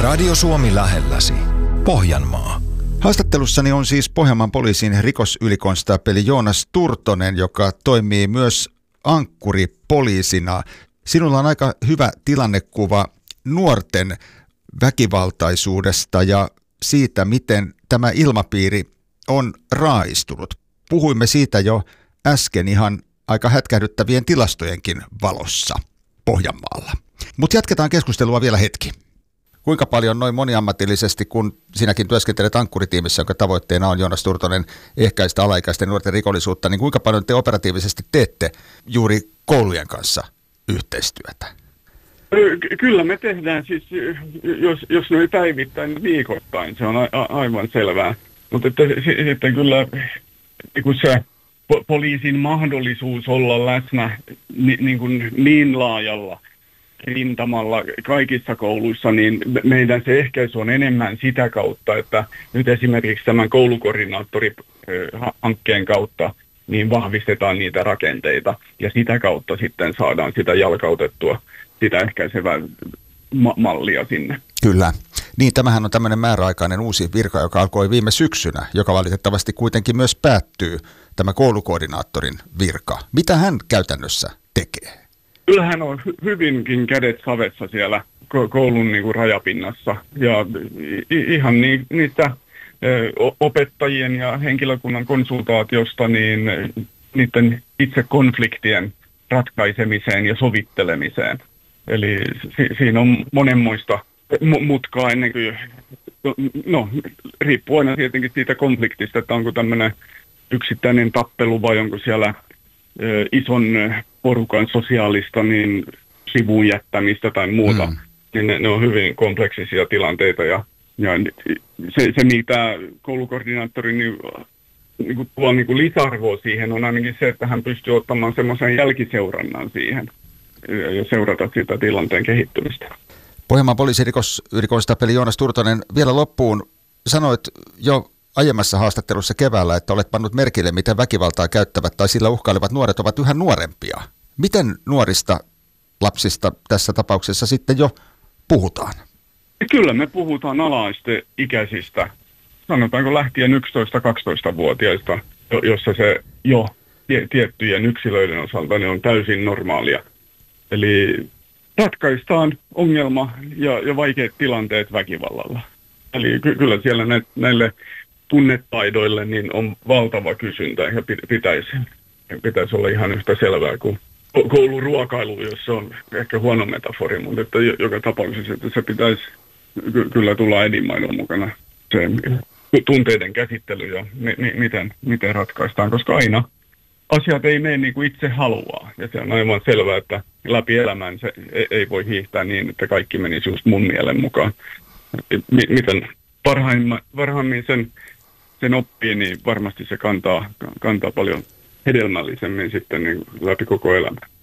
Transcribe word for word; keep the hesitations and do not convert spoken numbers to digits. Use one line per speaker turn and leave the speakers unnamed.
Radio Suomi lähelläsi. Pohjanmaa.
Haastattelussani on siis Pohjanmaan poliisin rikosylikonstaapeli Joonas Turtonen, joka toimii myös ankkuripoliisina. Sinulla on aika hyvä tilannekuva nuorten väkivaltaisuudesta ja siitä, miten tämä ilmapiiri on raaistunut. Puhuimme siitä jo äsken ihan aika hätkähdyttävien tilastojenkin valossa Pohjanmaalla. Mutta jatketaan keskustelua vielä hetki. Kuinka paljon noin moniammatillisesti, kun sinäkin työskentelet ankkuritiimissä, jonka tavoitteena on, Joonas Turtonen, ehkäistä alaikäisten nuorten rikollisuutta, niin kuinka paljon te operatiivisesti teette juuri koulujen kanssa yhteistyötä?
Kyllä me tehdään siis, jos, jos ne päivittäin viikoittain, se on a, a, aivan selvää. Mutta että sitten kyllä kun se po, poliisin mahdollisuus olla läsnä ni, niin, kuin niin laajalla rintamalla kaikissa kouluissa, niin meidän se ehkäisy on enemmän sitä kautta, että nyt esimerkiksi tämän koulukoordinaattorihankkeen kautta niin vahvistetaan niitä rakenteita ja sitä kautta sitten saadaan sitä jalkautettua, sitä ehkäisevää ma- mallia sinne.
Kyllä. Niin, tämähän on tämmöinen määräaikainen uusi virka, joka alkoi viime syksynä, joka valitettavasti kuitenkin myös päättyy, tämä koulukoordinaattorin virka. Mitä hän käytännössä tekee?
Kyllähän on hyvinkin kädet savessa siellä koulun niin kuin rajapinnassa ja ihan ni, niistä opettajien ja henkilökunnan konsultaatiosta niin niiden itse konfliktien ratkaisemiseen ja sovittelemiseen. Eli si, siinä on monenmoista mutkaa ennen kuin, no riippuu aina tietenkin siitä konfliktista, että onko tämmöinen yksittäinen tappelu vai onko siellä ison porukan sosiaalista niin sivuun jättämistä tai muuta, mm. niin ne, ne on hyvin kompleksisia tilanteita ja, ja se, se mitä koulukoordinaattori niin, niin kuin tuo niin kuin lisäarvoa siihen on ainakin se, että hän pystyy ottamaan semmoisen jälkiseurannan siihen ja, ja seurata sitä tilanteen kehittymistä.
Pohjanmaan poliisin rikosylikonstaapeli Joonas Turtonen, vielä loppuun sanoit jo aiemmassa haastattelussa keväällä, että olet pannut merkille, miten väkivaltaa käyttävät tai sillä uhkailevat nuoret ovat yhä nuorempia. Miten nuorista lapsista tässä tapauksessa sitten jo puhutaan?
Kyllä me puhutaan ala-asteikäisistä, sanotaanko lähtien yksitoista-kaksitoista-vuotiaista, jossa se jo tiettyjen yksilöiden osalta ne on täysin normaalia. Eli ratkaistaan ongelma ja, ja vaikeat tilanteet väkivallalla. Eli ky- kyllä siellä nä- näille tunnetaidoille niin on valtava kysyntä ja pitäisi, pitäisi olla ihan yhtä selvää kuin kouluruokailu, jos se on ehkä huono metafori, mutta että joka tapauksessa että se pitäisi ky- kyllä tulla edinmaidon mukana se tunteiden käsittely ja mi- mi- miten, miten ratkaistaan, koska aina asiat ei mene niin kuin itse haluaa ja se on aivan selvää, että läpi elämän se ei, ei voi hiihtää niin, että kaikki menisi just mun mielen mukaan. M- miten parhaimmin, parhaimmin sen sen oppii, niin varmasti se kantaa, kantaa paljon hedelmällisemmin sitten niin läpi koko elämän.